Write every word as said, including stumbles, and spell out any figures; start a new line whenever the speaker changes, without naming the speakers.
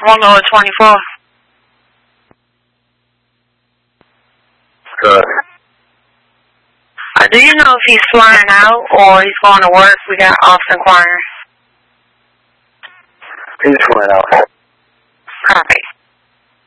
one oh twenty-four.
Good.
Uh, do you know if he's flying out or he's going to work? We got Austin Corner.
He's flying out.